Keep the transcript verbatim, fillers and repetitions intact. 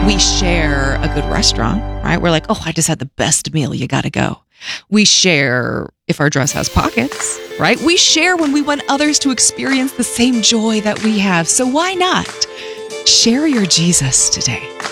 We share a good restaurant, right? We're like, oh, I just had the best meal. You got to go. We share if our dress has pockets, right? We share when we want others to experience the same joy that we have. So why not share your Jesus today?